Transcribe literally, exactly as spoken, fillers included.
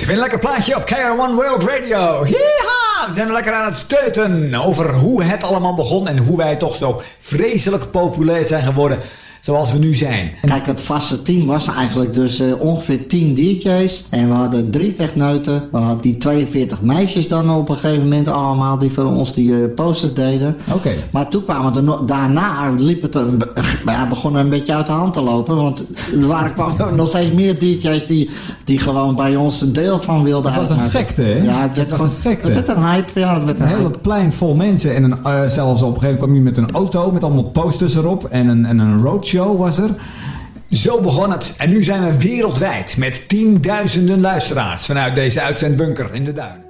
Weer een lekker plaatje op K R one World Radio. Yeehaw! We zijn lekker aan het steuten over hoe het allemaal begon en hoe wij toch zo vreselijk populair zijn geworden zoals we nu zijn. Kijk, het vaste team was eigenlijk dus uh, ongeveer tien D J's. En we hadden drie techneuten. We hadden die tweeënveertig meisjes dan op een gegeven moment allemaal die voor ons die uh, posters deden. Oké. Okay. Maar toen kwamen er no- daarna liep het een, ja, begon een beetje uit de hand te lopen. Want er waren kwamen nog steeds meer D J's die, die gewoon bij ons een deel van wilden uitmaken. Het was een gekte, hè? Ja, het werd, het was gewoon, een gekte. Het werd een hype. Ja, het werd een, een hele hype. plein vol mensen. En een, uh, zelfs op een gegeven moment kwam je met een auto met allemaal posters erop. En een, en een roadshow was er. Zo begon het. En nu zijn we wereldwijd met tienduizenden luisteraars vanuit deze uitzendbunker in de duinen.